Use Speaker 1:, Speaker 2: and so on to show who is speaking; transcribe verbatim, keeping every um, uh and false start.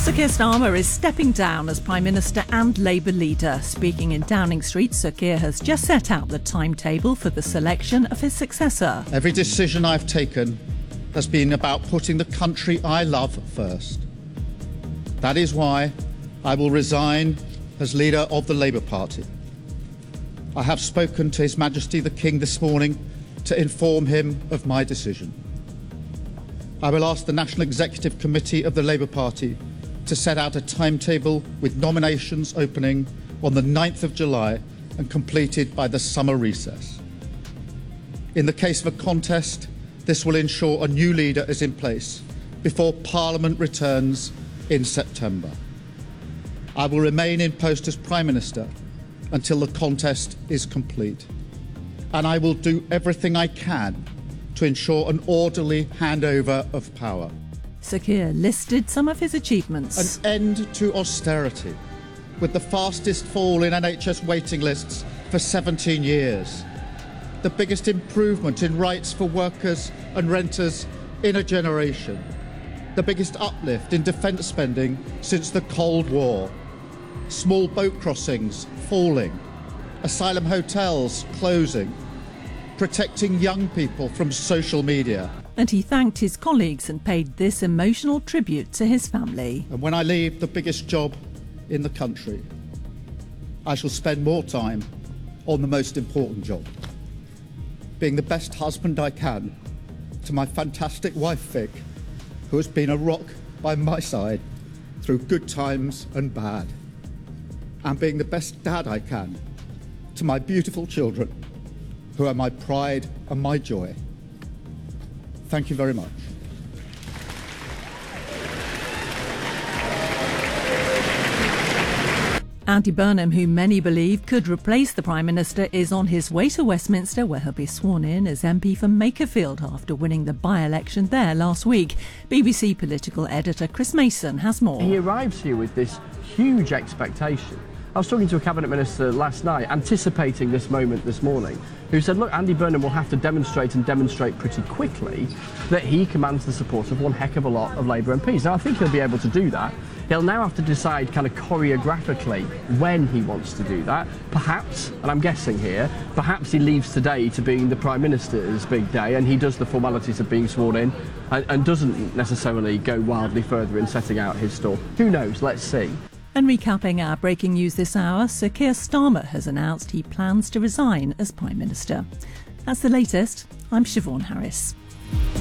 Speaker 1: Sir Keir Starmer is stepping down as Prime Minister and Labour leader. Speaking in Downing Street, Sir Keir has just set out the timetable for the selection of his successor.
Speaker 2: Every decision I've taken has been about putting the country I love first. That is why I will resign as leader of the Labour Party. I have spoken to His Majesty the King this morning to inform him of my decision. I will ask the National Executive Committee of the Labour Party to set out a timetable with nominations opening on the ninth of July and completed by the summer recess. In the case of a contest, this will ensure a new leader is in place before Parliament returns in September. I will remain in post as Prime Minister until the contest is complete, and I will do everything I can to ensure an orderly handover of power.
Speaker 1: Sir Keir listed some of his achievements.
Speaker 2: An end to austerity, with the fastest fall in N H S waiting lists for seventeen years. The biggest improvement in rights for workers and renters in a generation. The biggest uplift in defence spending since the Cold War. Small boat crossings falling. Asylum hotels closing. Protecting young people from social media.
Speaker 1: And he thanked his colleagues and paid this emotional tribute to his family.
Speaker 2: And when I leave the biggest job in the country, I shall spend more time on the most important job. Being the best husband I can to my fantastic wife Vic, who has been a rock by my side through good times and bad. And being the best dad I can to my beautiful children, who are my pride and my joy. Thank you very much.
Speaker 1: Andy Burnham, who many believe could replace the Prime Minister, is on his way to Westminster, where he'll be sworn in as M P for Makerfield after winning the by-election there last week. B B C political editor Chris Mason has more.
Speaker 3: He arrives here with this huge expectation. I was talking to a Cabinet Minister last night, anticipating this moment this morning, who said, look, Andy Burnham will have to demonstrate and demonstrate pretty quickly that he commands the support of one heck of a lot of Labour M Ps. Now, I think he'll be able to do that. He'll now have to decide kind of choreographically when he wants to do that. Perhaps, and I'm guessing here, perhaps he leaves today to being the Prime Minister's big day and he does the formalities of being sworn in and, and doesn't necessarily go wildly further in setting out his stall. Who knows? Let's see.
Speaker 1: And recapping our breaking news this hour, Sir Keir Starmer has announced he plans to resign as Prime Minister. That's the latest. I'm Siobhan Harris.